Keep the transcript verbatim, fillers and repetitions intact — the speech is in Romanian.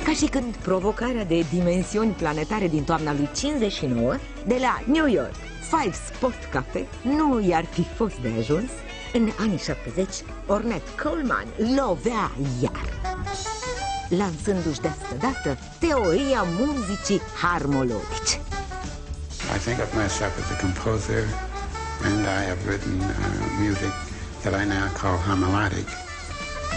Ca și când provocarea de dimensiuni planetare din toamna lui cincizeci și nouă, de la New York, Five Spot Cafe, nu i-ar fi fost de ajuns, în anii șaptezeci, Ornette Coleman lovea iar, lansându-și de asta dată teoria muzicii harmologice. I think of myself as a composer, and I have written uh, music that I now call harmonic.